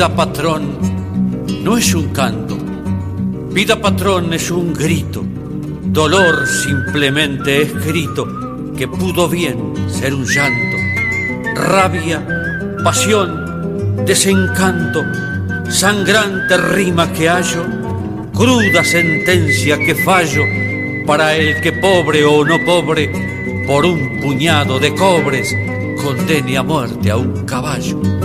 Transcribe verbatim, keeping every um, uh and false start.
Vida patrón no es un canto, vida patrón es un grito, dolor simplemente escrito que pudo bien ser un llanto, rabia, pasión, desencanto, sangrante rima que hallo, cruda sentencia que fallo para el que pobre o no pobre por un puñado de cobres condene a muerte a un caballo.